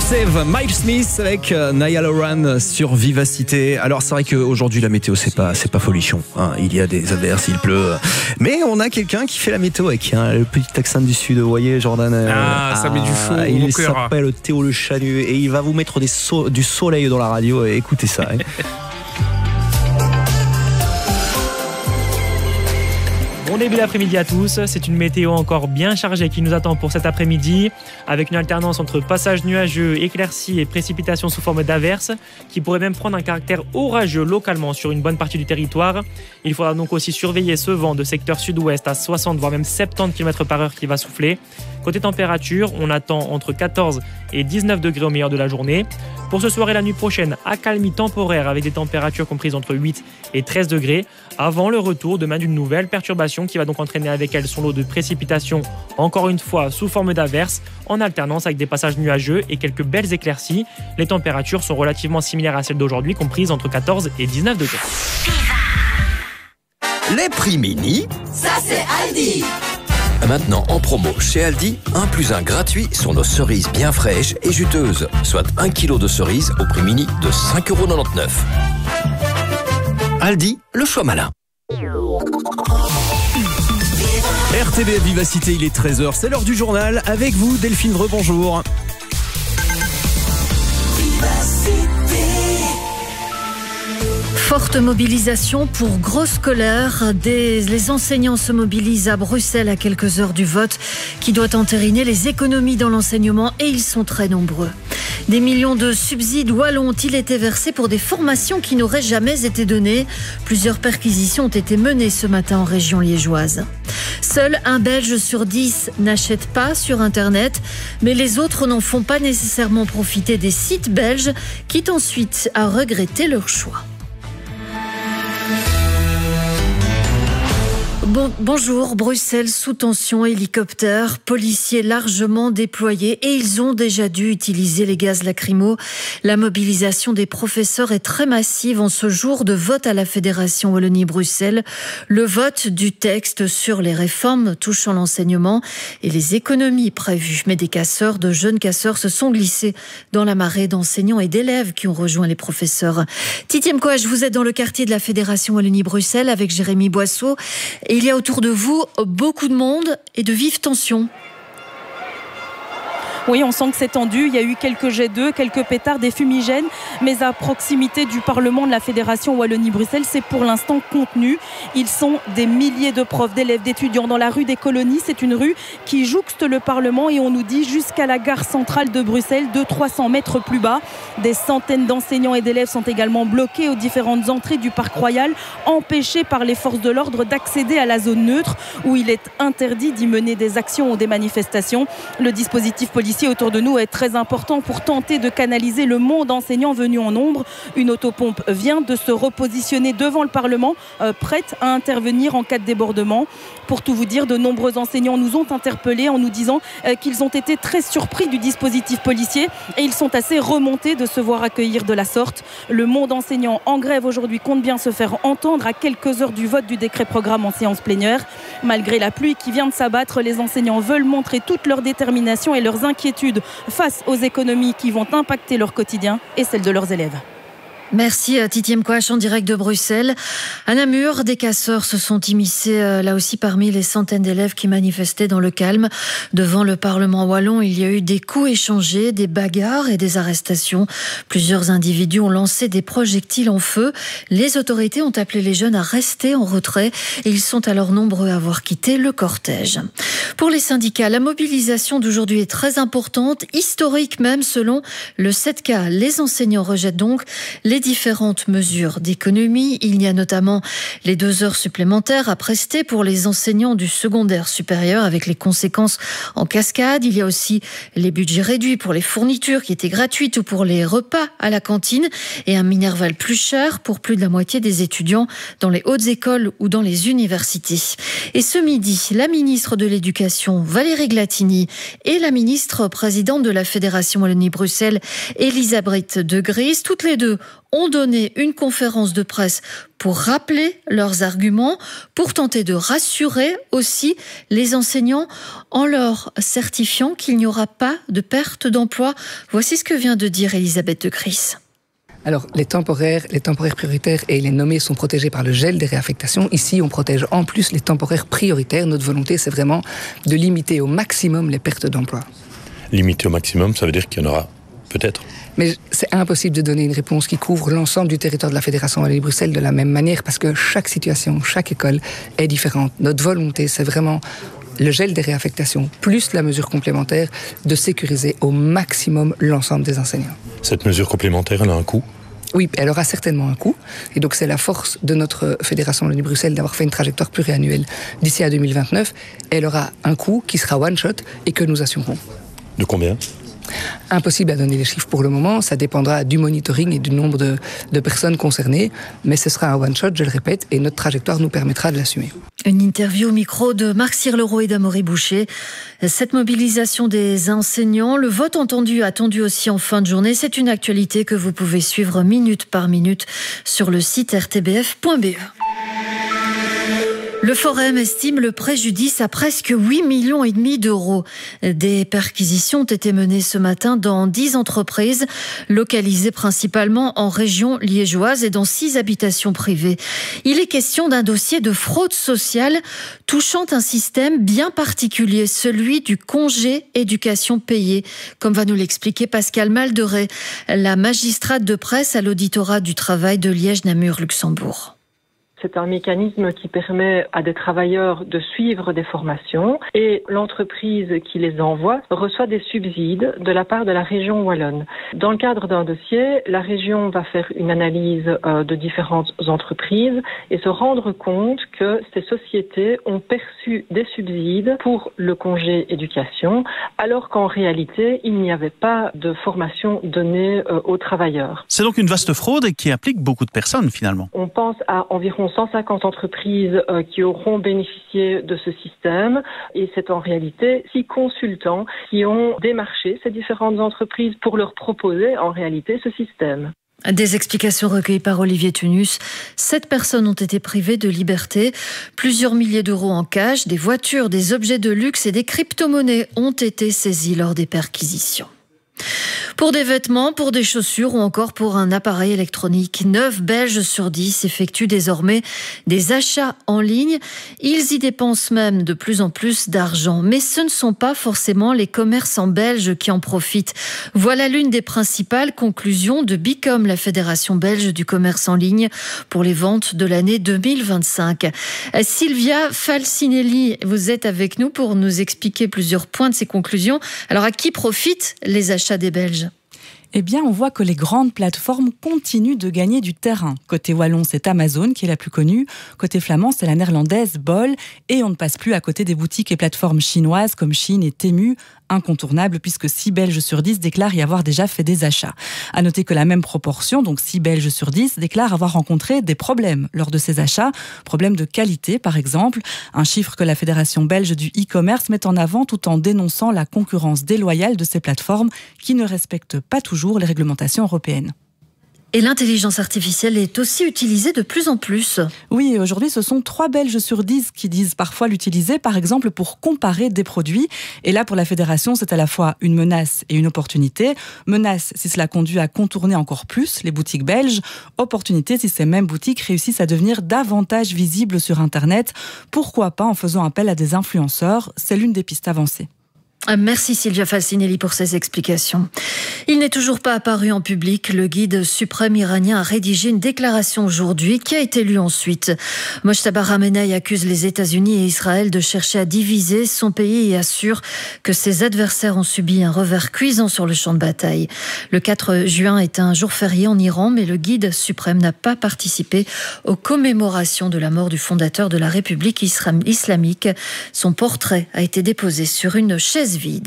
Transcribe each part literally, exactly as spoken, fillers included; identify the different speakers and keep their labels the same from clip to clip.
Speaker 1: Save, Miles Smith avec Niall Horan sur Vivacité. Alors c'est vrai qu'aujourd'hui la météo c'est pas c'est pas folichon, hein. Il y a des averses, il pleut, mais on a quelqu'un qui fait la météo avec hein, le petit accent du sud. Vous voyez Jordan,
Speaker 2: ah, ah ça met du feu au
Speaker 1: il
Speaker 2: cœur.
Speaker 1: s'appelle Théo Le Chanu et il va vous mettre des so- du soleil dans la radio. Écoutez ça. Hein.
Speaker 3: Bon début d'après-midi à tous, c'est une météo encore bien chargée qui nous attend pour cet après-midi, avec une alternance entre passages nuageux, éclaircies et précipitations sous forme d'averses, qui pourraient même prendre un caractère orageux localement sur une bonne partie du territoire. Il faudra donc aussi surveiller ce vent de secteur sud-ouest à soixante voire même soixante-dix kilomètres par heure qui va souffler. Côté température, on attend entre quatorze et dix-neuf degrés au meilleur de la journée. Pour ce soir et la nuit prochaine, accalmie temporaire avec des températures comprises entre huit et treize degrés, avant le retour demain d'une nouvelle perturbation qui va donc entraîner avec elle son lot de précipitations, encore une fois sous forme d'averses, en alternance avec des passages nuageux et quelques belles éclaircies. Les températures sont relativement similaires à celles d'aujourd'hui, comprises entre quatorze et dix-neuf degrés.
Speaker 4: Les prix mini,
Speaker 5: ça c'est Aldi.
Speaker 4: Maintenant en promo chez Aldi, un plus un gratuit sur nos cerises bien fraîches et juteuses, soit un kilo de cerises au prix mini de cinq euros quatre-vingt-dix-neuf. Aldi, le choix malin.
Speaker 1: R T B Vivacité, il est treize heures, c'est l'heure du journal. Avec vous, Delphine Dreux, bonjour.
Speaker 6: Forte mobilisation pour grosse colère. Des, les enseignants se mobilisent à Bruxelles à quelques heures du vote qui doit entériner les économies dans l'enseignement et ils sont très nombreux. Des millions de subsides wallons ont-ils été versés pour des formations qui n'auraient jamais été données. Plusieurs perquisitions ont été menées ce matin en région liégeoise. Seul un Belge sur dix n'achète pas sur Internet, mais les autres n'en font pas nécessairement profiter des sites belges, quitte ensuite à regretter leur choix. Bon, bonjour, Bruxelles sous tension, hélicoptères, policiers largement déployés et ils ont déjà dû utiliser les gaz lacrymaux. La mobilisation des professeurs est très massive en ce jour de vote à la Fédération Wallonie-Bruxelles. Le vote du texte sur les réformes touchant l'enseignement et les économies prévues. Mais des casseurs, de jeunes casseurs se sont glissés dans la marée d'enseignants et d'élèves qui ont rejoint les professeurs. Titième Coach, vous êtes dans le quartier de la Fédération Wallonie-Bruxelles avec Jérémy Boisseau. Et il y a autour de vous beaucoup de monde et de vives tensions.
Speaker 7: Oui, on sent que c'est tendu. Il y a eu quelques jets d'œufs, quelques pétards, des fumigènes. Mais à proximité du Parlement de la Fédération Wallonie-Bruxelles, c'est pour l'instant contenu. Ils sont des milliers de profs, d'élèves, d'étudiants dans la rue des Colonies. C'est une rue qui jouxte le Parlement et on nous dit jusqu'à la gare centrale de Bruxelles, deux à trois cents mètres plus bas. Des centaines d'enseignants et d'élèves sont également bloqués aux différentes entrées du Parc Royal, empêchés par les forces de l'ordre d'accéder à la zone neutre où il est interdit d'y mener des actions ou des manifestations. Le dispositif policier autour de nous est très important pour tenter de canaliser le monde enseignant venu en nombre. Une autopompe vient de se repositionner devant le Parlement, euh, prête à intervenir en cas de débordement. Pour tout vous dire, de nombreux enseignants nous ont interpellés en nous disant euh, qu'ils ont été très surpris du dispositif policier et ils sont assez remontés de se voir accueillir de la sorte. Le monde enseignant en grève aujourd'hui compte bien se faire entendre à quelques heures du vote du décret programme en séance plénière. Malgré la pluie qui vient de s'abattre, les enseignants veulent montrer toute leur détermination et leurs inquiétudes face aux économies qui vont impacter leur quotidien et celle de leurs élèves.
Speaker 6: Merci à Titième Coach en direct de Bruxelles. À Namur, des casseurs se sont immiscés euh, là aussi parmi les centaines d'élèves qui manifestaient dans le calme. Devant le Parlement wallon, il y a eu des coups échangés, des bagarres et des arrestations. Plusieurs individus ont lancé des projectiles en feu. Les autorités ont appelé les jeunes à rester en retrait et ils sont alors nombreux à avoir quitté le cortège. Pour les syndicats, la mobilisation d'aujourd'hui est très importante, historique même selon le sept K. Les enseignants rejettent donc les différentes mesures d'économie. Il y a notamment les deux heures supplémentaires à prester pour les enseignants du secondaire supérieur avec les conséquences en cascade. Il y a aussi les budgets réduits pour les fournitures qui étaient gratuites ou pour les repas à la cantine et un Minerval plus cher pour plus de la moitié des étudiants dans les hautes écoles ou dans les universités. Et ce midi, la ministre de l'Éducation, Valérie Glatini, et la ministre présidente de la Fédération Wallonie-Bruxelles, Elisabeth De Gries, toutes les deux ont donné une conférence de presse pour rappeler leurs arguments, pour tenter de rassurer aussi les enseignants en leur certifiant qu'il n'y aura pas de perte d'emploi. Voici ce que vient de dire Elisabeth de Cris.
Speaker 2: Alors, les temporaires, les temporaires prioritaires et les nommés sont protégés par le gel des réaffectations. Ici, on protège en plus les temporaires prioritaires. Notre volonté, c'est vraiment de limiter au maximum les pertes d'emploi.
Speaker 5: Limiter au maximum, ça veut dire qu'il y en aura peut-être.
Speaker 2: Mais c'est impossible de donner une réponse qui couvre l'ensemble du territoire de la Fédération Wallonie-Bruxelles de la même manière parce que chaque situation, chaque école est différente. Notre volonté, c'est vraiment le gel des réaffectations plus la mesure complémentaire de sécuriser au maximum l'ensemble des enseignants.
Speaker 5: Cette mesure complémentaire, elle a un coût ?
Speaker 2: Oui, elle aura certainement un coût. Et donc, c'est la force de notre Fédération Wallonie-Bruxelles d'avoir fait une trajectoire pluriannuelle d'ici à deux mille vingt-neuf. Elle aura un coût qui sera one-shot et que nous assurerons.
Speaker 5: De combien ?
Speaker 2: Impossible à donner les chiffres pour le moment, ça dépendra du monitoring et du nombre de, de personnes concernées, mais ce sera un one-shot, je le répète, et notre trajectoire nous permettra de l'assumer.
Speaker 6: Une interview au micro de Marc Sirleroux et d'Amaury Boucher. Cette mobilisation des enseignants, le vote entendu, attendu aussi en fin de journée, c'est une actualité que vous pouvez suivre minute par minute sur le site r t b f point b e. Le Forum estime le préjudice à presque huit millions et demi d'euros. Des perquisitions ont été menées ce matin dans dix entreprises, localisées principalement en région liégeoise et dans six habitations privées. Il est question d'un dossier de fraude sociale touchant un système bien particulier, celui du congé éducation payée, comme va nous l'expliquer Pascal Malderet, la magistrate de presse à l'auditorat du travail de Liège-Namur-Luxembourg.
Speaker 8: C'est un mécanisme qui permet à des travailleurs de suivre des formations et l'entreprise qui les envoie reçoit des subsides de la part de la région wallonne. Dans le cadre d'un dossier, la région va faire une analyse de différentes entreprises et se rendre compte que ces sociétés ont perçu des subsides pour le congé éducation alors qu'en réalité, il n'y avait pas de formation donnée aux travailleurs.
Speaker 9: C'est donc une vaste fraude qui implique beaucoup de personnes finalement.
Speaker 8: On pense à environ cent cinquante entreprises euh, qui auront bénéficié de ce système et c'est en réalité six consultants qui ont démarché ces différentes entreprises pour leur proposer en réalité ce système.
Speaker 6: Des explications recueillies par Olivier Tunus. Sept personnes ont été privées de liberté. Plusieurs milliers d'euros en cash, des voitures, des objets de luxe et des crypto-monnaies ont été saisis lors des perquisitions. Pour des vêtements, pour des chaussures ou encore pour un appareil électronique, neuf Belges sur dix effectuent désormais des achats en ligne. Ils y dépensent même de plus en plus d'argent. Mais ce ne sont pas forcément les commerçants belges qui en profitent. Voilà l'une des principales conclusions de Bicom, la Fédération belge du commerce en ligne, pour les ventes de l'année deux mille vingt-cinq. Sylvia Falcinelli, vous êtes avec nous pour nous expliquer plusieurs points de ces conclusions. Alors, à qui profitent les achats des Belges ?
Speaker 10: Eh bien, on voit que les grandes plateformes continuent de gagner du terrain. Côté wallon, c'est Amazon qui est la plus connue. Côté flamand, c'est la néerlandaise Bol. Et on ne passe plus à côté des boutiques et plateformes chinoises comme Shein et Temu, incontournables puisque six Belges sur dix déclarent y avoir déjà fait des achats. À noter que la même proportion, donc six Belges sur dix, déclarent avoir rencontré des problèmes lors de ces achats. Problèmes de qualité, par exemple. Un chiffre que la Fédération belge du e-commerce met en avant tout en dénonçant la concurrence déloyale de ces plateformes qui ne respectent pas toujours les réglementations européennes.
Speaker 6: Et l'intelligence artificielle est aussi utilisée de plus en plus.
Speaker 10: Oui, et aujourd'hui, ce sont trois Belges sur dix qui disent parfois l'utiliser, par exemple, pour comparer des produits. Et là, pour la Fédération, c'est à la fois une menace et une opportunité. Menace, si cela conduit à contourner encore plus les boutiques belges. Opportunité, si ces mêmes boutiques réussissent à devenir davantage visibles sur Internet. Pourquoi pas en faisant appel à des influenceurs ? C'est l'une des pistes avancées.
Speaker 6: Merci Sylvia Falcinelli pour ces explications. Il n'est toujours pas apparu en public. Le guide suprême iranien a rédigé une déclaration aujourd'hui qui a été lue ensuite. Mojtaba Khamenei accuse les États-Unis et Israël de chercher à diviser son pays et assure que ses adversaires ont subi un revers cuisant sur le champ de bataille. Le quatre juin est un jour férié en Iran, mais le guide suprême n'a pas participé aux commémorations de la mort du fondateur de la République islamique. Son portrait a été déposé sur une chaise vide.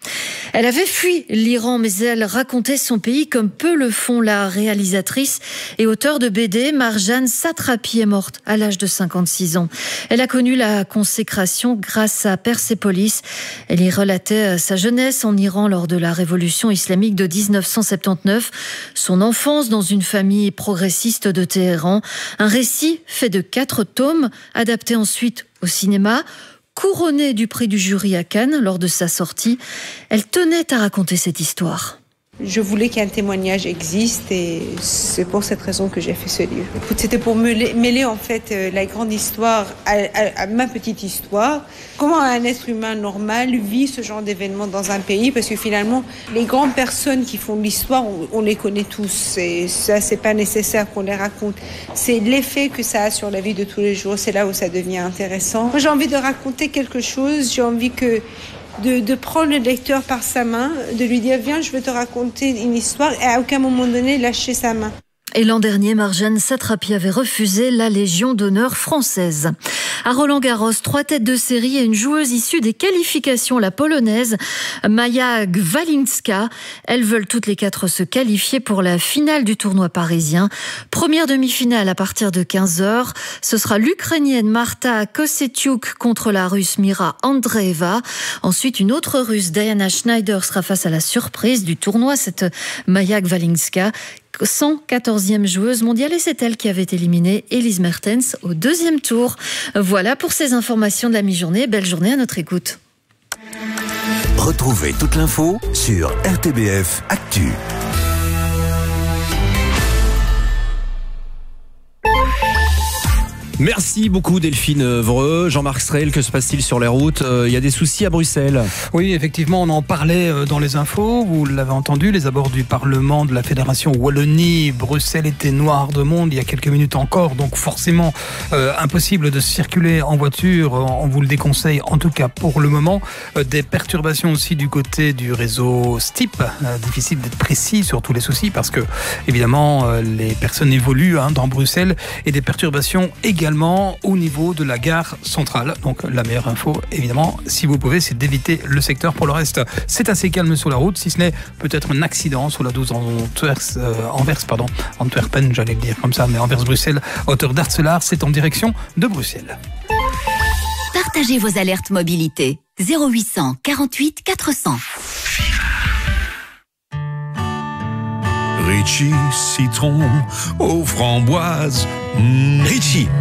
Speaker 6: Elle avait fui l'Iran, mais elle racontait son pays comme peu le font. La réalisatrice et auteure de B D, Marjane Satrapi, est morte à l'âge de cinquante-six ans. Elle a connu la consécration grâce à Persépolis. Elle y relatait sa jeunesse en Iran lors de la révolution islamique de dix-neuf cent soixante-dix-neuf, son enfance dans une famille progressiste de Téhéran. Un récit fait de quatre tomes, adapté ensuite au cinéma. Couronnée du prix du jury à Cannes lors de sa sortie, elle tenait à raconter cette histoire.
Speaker 11: Je voulais qu'un témoignage existe et c'est pour cette raison que j'ai fait ce livre. C'était pour mêler, mêler en fait la grande histoire à, à, à ma petite histoire. Comment un être humain normal vit ce genre d'événement dans un pays, parce que finalement les grandes personnes qui font l'histoire, on, on les connaît tous. Et ça, c'est pas nécessaire qu'on les raconte. C'est l'effet que ça a sur la vie de tous les jours. C'est là où ça devient intéressant. Moi, j'ai envie de raconter quelque chose. J'ai envie que De, de prendre le lecteur par sa main, de lui dire « Viens, je vais te raconter une histoire » et à aucun moment donné, lâcher sa main.
Speaker 6: Et l'an dernier, Marjane Satrapi avait refusé la Légion d'honneur française. À Roland-Garros, trois têtes de série et une joueuse issue des qualifications, la polonaise Maja Gwalinska. Elles veulent toutes les quatre se qualifier pour la finale du tournoi parisien. Première demi-finale à partir de quinze heures. Ce sera l'Ukrainienne Marta Kostyuk contre la Russe Mira Andreeva. Ensuite, une autre Russe, Diana Schneider, sera face à la surprise du tournoi, cette Maja Gwalinska, cent quatorzième joueuse mondiale, et c'est elle qui avait éliminé Elise Mertens au deuxième tour. Voilà pour ces informations de la mi-journée. Belle journée à notre écoute.
Speaker 12: Retrouvez toute l'info sur R T B F Actu.
Speaker 1: Merci beaucoup Delphine Vreux. Jean-Marc Strehl, que se passe-t-il sur les routes ? Il y a des soucis à Bruxelles.
Speaker 13: Oui, effectivement, on en parlait dans les infos. Vous l'avez entendu, les abords du Parlement de la Fédération Wallonie. Bruxelles était noire de monde il y a quelques minutes encore, donc forcément euh, impossible de circuler en voiture. On vous le déconseille, en tout cas pour le moment. Euh, des perturbations aussi du côté du réseau S T I P. Euh, difficile d'être précis sur tous les soucis parce que, évidemment, euh, les personnes évoluent hein, dans Bruxelles, et des perturbations également au niveau de la gare centrale. Donc la meilleure info, évidemment, si vous pouvez, c'est d'éviter le secteur. Pour le reste, c'est assez calme sur la route, si ce n'est peut-être un accident sur la douze Anvers, euh, Anvers pardon, Antwerpen, j'allais le dire comme ça, mais Anvers-Bruxelles, hauteur d'Artselaar, c'est en direction de Bruxelles.
Speaker 14: Partagez vos alertes mobilité. zéro huit cent quarante-huit quatre cents.
Speaker 15: Ritchie, citron aux framboises. Mmh. Ritchie.